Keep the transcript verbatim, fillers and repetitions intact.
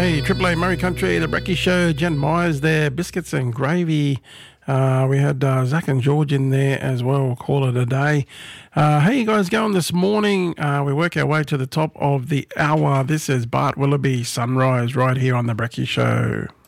Hey, Triple A Murray Country, The Brekkie Show, Jen Myers there, Biscuits and Gravy. Uh, we had uh, Zach and George in there as well. We'll call it a day. Uh, how you guys going this morning? Uh, we work our way to the top of the hour. This is Bart Willoughby, Sunrise, right here on The Brekkie Show.